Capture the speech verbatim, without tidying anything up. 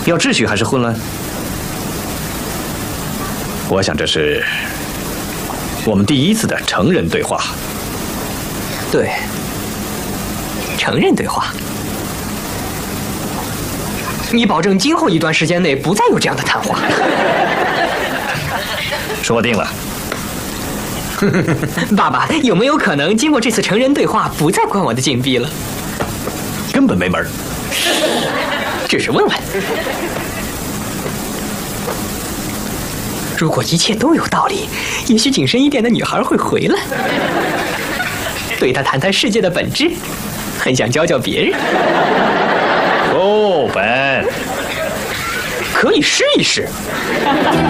要秩序还是混乱？我想这是我们第一次的成人对话。 对，成人对话。你保证今后一段时间内不再有这样的谈话？ 说定了。 爸爸，有没有可能经过这次成人对话，不再关我的禁闭了？ 根本没门儿。 只是问问。如果一切都有道理，也许谨慎一点的女孩会回来，对她谈谈世界的本质，很想教教别人。 哦，本可以试一试。